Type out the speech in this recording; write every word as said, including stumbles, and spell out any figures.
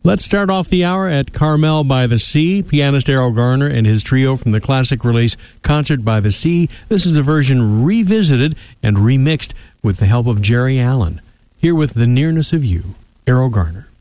Let's start off the hour at Carmel by the Sea. Pianist Errol Garner and his trio from the classic release Concert by the Sea. This is the version revisited and remixed with the help of Jerry Allen. Here with The Nearness of You, Errol Garner.